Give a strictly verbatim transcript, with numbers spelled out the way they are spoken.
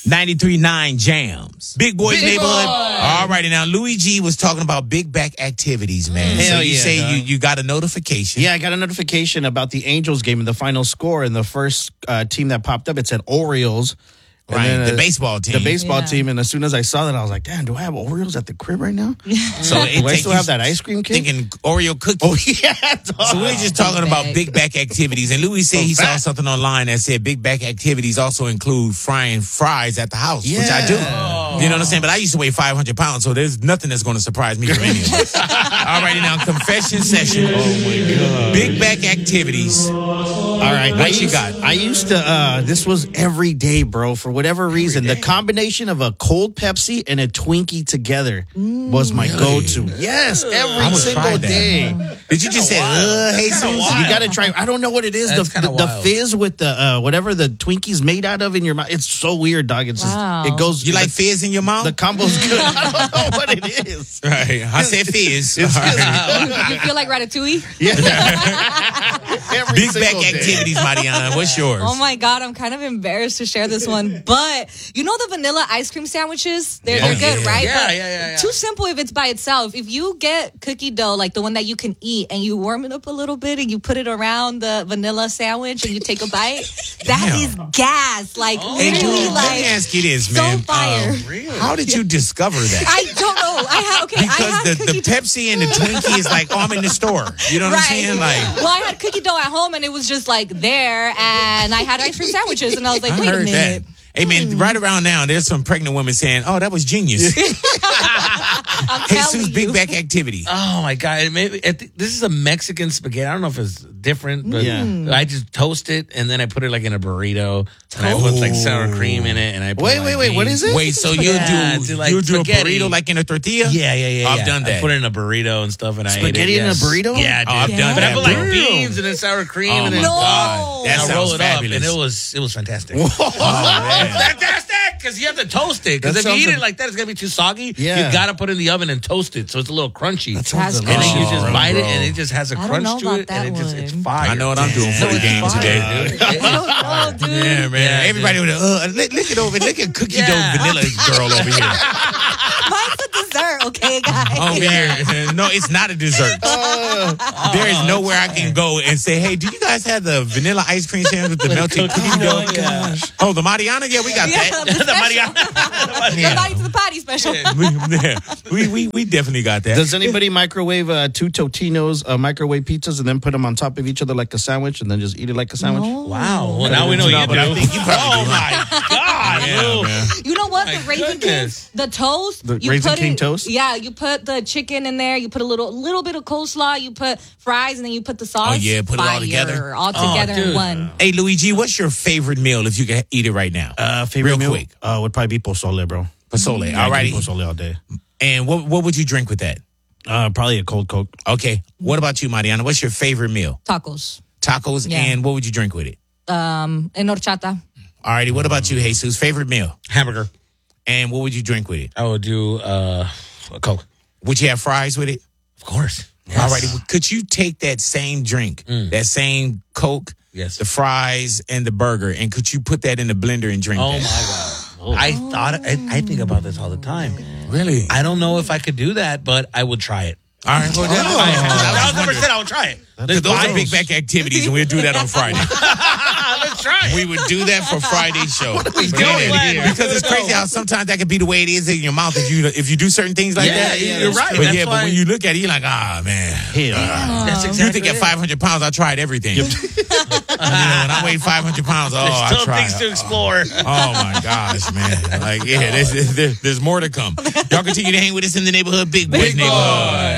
ninety-three point nine Jams. Big Boys Big Neighborhood. Boy. All righty, now Louis G was talking about big back activities, man. Hell so you yeah, say dog. you, you got a notification. Yeah, I got a notification about the Angels game and the final score, and the first uh, team that popped up, it said Orioles. And Right, then, the uh, baseball team. The baseball Yeah. team, and as soon as I saw that, I was like, damn, do I have Oreos at the crib right now? So it Do I take still you have that ice cream cake? Thinking Oreo cookie. Oh, yeah. dog. So we're just talking about back. big back activities. And Louis said he saw fat. something online that said big back activities also include frying fries at the house, which I do. You know what I'm saying? But I used to weigh five hundred pounds, so there's nothing that's going to surprise me from any of us. All righty, now, confession session. Oh, my God. Big back activities. All right. What I you used, got? I used to, uh, this was every day, bro, for whatever reason. The combination of a cold Pepsi and a Twinkie together was my go-to. Yes, I every would single try that. day. Did you just say, uh, hey, Susan? You got to try. I don't know what it is. That's The, kinda the, the wild. fizz with the, uh, whatever the Twinkie's made out of in your mouth. It's so weird, dog. It's Wow. just, it goes. You like the, fizz in your mouth? the combo's good. I don't know what it is. Right. I said fizz. It's All right. You feel like Ratatouille? Every Big back single day. activities, Mariana. What's yours? Oh my God, I'm kind of embarrassed to share this one. But you know the vanilla ice cream sandwiches? They're, Yeah. they're good, Yeah. right? Yeah, But yeah, yeah, yeah. Too simple if it's by itself. If you get cookie dough, like the one that you can eat, and you warm it up a little bit and you put it around the vanilla sandwich and you take a bite, that Damn. is gas. Like Hey, dude, literally, let like me ask you this, so man. fire. Um, How did you discover that? I don't know. I have okay. I Because had the, the cookie dough. Pepsi and the Twinkie is like, oh, I'm in the store. You know what I'm saying? Like, well, I had cookie dough at home and it was just like there, and I had ice cream sandwiches, and I was like, I wait a heard that. minute. Hey, man, right around now, there's some pregnant women saying, oh, that was genius. I'm Jesus, telling big you. back activity. Oh my God! Maybe I think this is a Mexican spaghetti. I don't know if it's different, but Yeah. I just toast it and then I put it like in a burrito and I put like sour cream in it and I put Wait, like, wait, wait, what beans. is it? Wait, so you Yeah, do to, like, you do spaghetti. a burrito like in a tortilla? Yeah, yeah, yeah. I've yeah. done that. I put it in a burrito and stuff, and I Spaghetti ate it. in a yes. burrito? Yeah, Oh, I've dude. done But that, I put like bro. beans and then sour cream Oh, and then my No. God. That and I sounds roll it fabulous. up, and it was it was fantastic. Oh, man. Fantastic, because you have to toast it. Because That if you eat sounds it like that, it's gonna be too soggy. Yeah. You gotta put it in the oven and toast it, so it's a little crunchy. That sounds That's and then you Oh, just bro. bite it, and it just has a I don't crunch know to about it, that and it just it's one. fire. I know what I'm doing for No, the it's game fire, today. dude. It- Oh, dude. Yeah, man. Yeah, Everybody with a, uh, look, look it over. Look at cookie Yeah. dough vanilla girl over here. Mine's a dessert, okay, guys? Over here. No, it's not a dessert. There is nowhere I can go and say, hey, do you guys have the vanilla ice cream sandwich with the melted cookie dough? Yeah. Oh, the Mariana? Yeah, we got Yeah, that. the special. Yeah. The body to the potty special. we, yeah, we, we, we definitely got that. Does anybody microwave uh, two Totinos, uh, microwave pizzas, and then put them on top of each other like a sandwich, and then just eat it like a sandwich? No. Wow. Well, now we know No, you but do. I think you probably oh do. my God, Yeah, Lou. man. You know what? My The Raisin goodness. King, the toast. The you Raisin put King it, toast? Yeah, you put the chicken in there. You put a little, little bit of coleslaw. You put fries, and then you put the sauce. Oh, yeah, put it all Fire. together. all together in dude. one. Hey, Luigi, what's your favorite meal if you could eat it right now? Uh, favorite Real meal quick. Uh, would probably be pozole, bro. Pozole. Yeah, All righty. Pozole all day. And what, what would you drink with that? Uh, probably a cold Coke. Okay. What about you, Mariana? What's your favorite meal? Tacos. Tacos, Yeah. and what would you drink with it? Um, and horchata. All righty. What about you, Jesus? Favorite meal? Hamburger. And what would you drink with it? I would do uh, a Coke. Would you have fries with it? Of course. All righty. Well, could you take that same drink, that same Coke, Yes. the fries, and the burger, and could you put that in the blender and drink Oh that? my God. I thought I, I think about this all the time. Really? I don't know if I could do that, but I would try it. All right. Well, that, I, I, I never said I would try it. Let's those buy are it. big back activities, and we'll do that on Friday. Let's try it. We would do that for Friday's show. What are we doing here? Because it's crazy how sometimes that could be the way it is in your mouth if you if you do certain things like Yeah, that. yeah, you're right. But That's yeah, why- but when you look at it, you're like, ah, man. Hell. That's exactly You think at it. five hundred pounds, I tried everything. You know, when I weigh five hundred pounds, oh, There's I still tried. things to explore. Oh my gosh, man! Like, yeah, there's, there's, there's more to come. Y'all continue to hang with us in the neighborhood, Big Boys Big neighborhood.